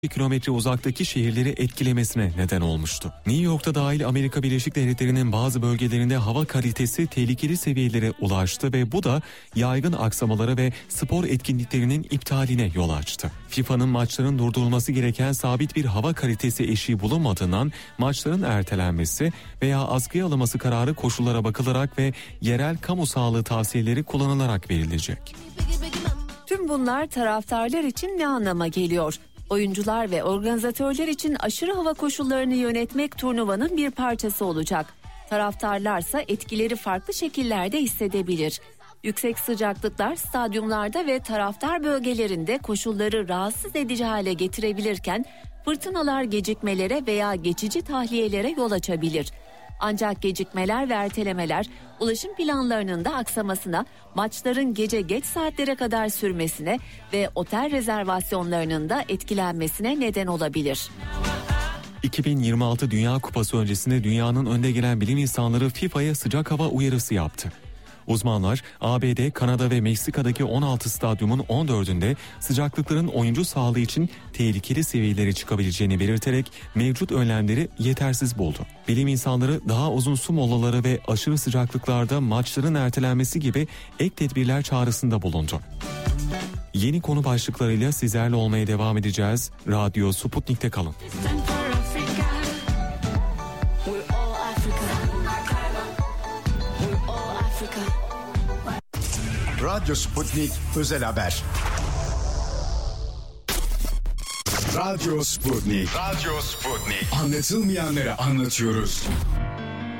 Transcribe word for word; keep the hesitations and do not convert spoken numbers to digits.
kilometre uzaktaki şehirleri etkilemesine neden olmuştu. New York'ta dahil Amerika Birleşik Devletleri'nin bazı bölgelerinde hava kalitesi tehlikeli seviyelere ulaştı ve bu da yaygın aksamalara ve spor etkinliklerinin iptaline yol açtı. FIFA'nın maçların durdurulması gereken sabit bir hava kalitesi eşiği bulunmadığından maçların ertelenmesi veya askıya alınması kararı koşullara bakılarak ve yerel kamu sağlığı tavsiyeleri kullanılarak verilecek. Tüm bunlar taraftarlar için ne anlama geliyor? Oyuncular ve organizatörler için aşırı hava koşullarını yönetmek turnuvanın bir parçası olacak. Taraftarlarsa etkileri farklı şekillerde hissedebilir. Yüksek sıcaklıklar stadyumlarda ve taraftar bölgelerinde koşulları rahatsız edici hale getirebilirken fırtınalar gecikmelere veya geçici tahliyelere yol açabilir. Ancak gecikmeler ve ertelemeler ulaşım planlarının da aksamasına, maçların gece geç saatlere kadar sürmesine ve otel rezervasyonlarının da etkilenmesine neden olabilir. iki bin yirmi altı Dünya Kupası öncesinde dünyanın önde gelen bilim insanları FIFA'ya sıcak hava uyarısı yaptı. Uzmanlar A B D, Kanada ve Meksika'daki on altı stadyumun on dördünde sıcaklıkların oyuncu sağlığı için tehlikeli seviyelere çıkabileceğini belirterek mevcut önlemleri yetersiz buldu. Bilim insanları daha uzun su molaları ve aşırı sıcaklıklarda maçların ertelenmesi gibi ek tedbirler çağrısında bulundu. Yeni konu başlıklarıyla sizlerle olmaya devam edeceğiz. Radyo Sputnik'te kalın. Radyo Sputnik Özel Haber. Radyo Sputnik. Radyo Sputnik. Anlatılmayanları anlatıyoruz.